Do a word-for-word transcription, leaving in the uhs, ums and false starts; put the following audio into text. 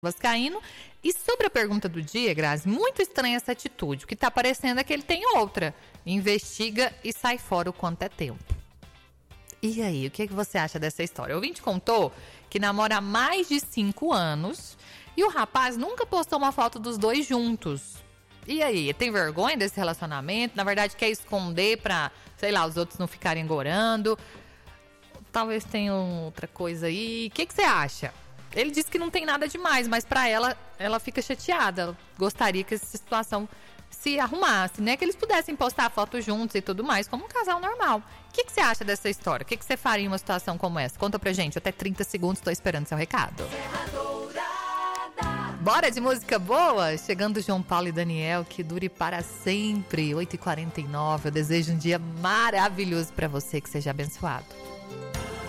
vascaíno. E sobre a pergunta do dia, Grazi, muito estranha essa atitude. O que tá parecendo é que ele tem outra. Investiga e sai fora o quanto é tempo. E aí, o que, é que você acha dessa história? O ouvinte contou que namora há mais de cinco anos e o rapaz nunca postou uma foto dos dois juntos. E aí, tem vergonha desse relacionamento? Na verdade, quer esconder pra, sei lá, os outros não ficarem gorando? Talvez tenha outra coisa aí. O que, que você acha? Ele disse que não tem nada demais, mas pra ela, ela fica chateada. Ela gostaria que essa situação se arrumasse, né? Que eles pudessem postar fotos juntos e tudo mais, como um casal normal. O que, que você acha dessa história? O que, que você faria em uma situação como essa? Conta pra gente, até trinta segundos, tô esperando seu recado. Bora de música boa? Chegando João Paulo e Daniel, que dure para sempre. oito e quarenta e nove, eu desejo um dia maravilhoso pra você, que seja abençoado.